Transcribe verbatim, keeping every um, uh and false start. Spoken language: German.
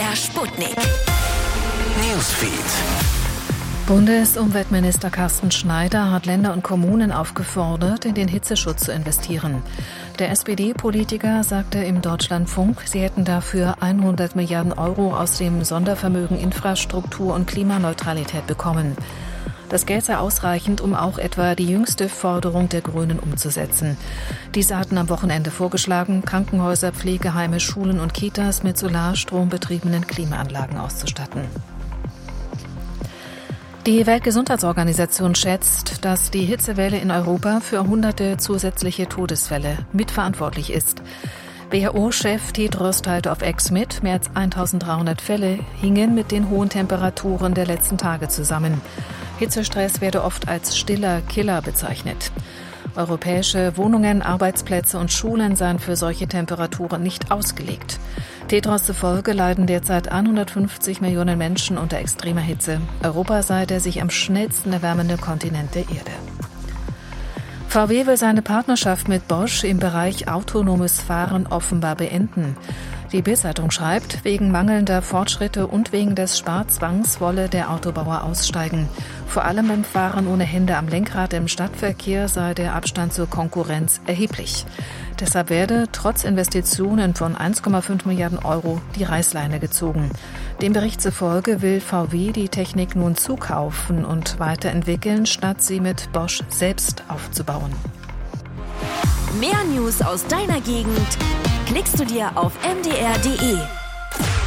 R Sputnik. Newsfeed. Bundesumweltminister Carsten Schneider hat Länder und Kommunen aufgefordert, in den Hitzeschutz zu investieren. Der S P D-Politiker sagte im Deutschlandfunk, sie hätten dafür hundert Milliarden Euro aus dem Sondervermögen Infrastruktur und Klimaneutralität bekommen. Das Geld sei ausreichend, um auch etwa die jüngste Forderung der Grünen umzusetzen. Diese hatten am Wochenende vorgeschlagen, Krankenhäuser, Pflegeheime, Schulen und Kitas mit solarstrombetriebenen Klimaanlagen auszustatten. Die Weltgesundheitsorganisation schätzt, dass die Hitzewelle in Europa für hunderte zusätzliche Todesfälle mitverantwortlich ist. W H O-Chef Tedros teilte auf X mit, mehr als eintausenddreihundert Fälle hingen mit den hohen Temperaturen der letzten Tage zusammen. Hitzestress werde oft als stiller Killer bezeichnet. Europäische Wohnungen, Arbeitsplätze und Schulen seien für solche Temperaturen nicht ausgelegt. Tedros zufolge leiden derzeit hundertfünfzig Millionen Menschen unter extremer Hitze. Europa sei der sich am schnellsten erwärmende Kontinent der Erde. V W will seine Partnerschaft mit Bosch im Bereich autonomes Fahren offenbar beenden. Die Bild-Zeitung schreibt, wegen mangelnder Fortschritte und wegen des Sparzwangs wolle der Autobauer aussteigen. Vor allem beim Fahren ohne Hände am Lenkrad im Stadtverkehr sei der Abstand zur Konkurrenz erheblich. Deshalb werde trotz Investitionen von eins Komma fünf Milliarden Euro die Reißleine gezogen. Dem Bericht zufolge will V W die Technik nun zukaufen und weiterentwickeln, statt sie mit Bosch selbst aufzubauen. Mehr News aus deiner Gegend klickst du dir auf m d r punkt d e.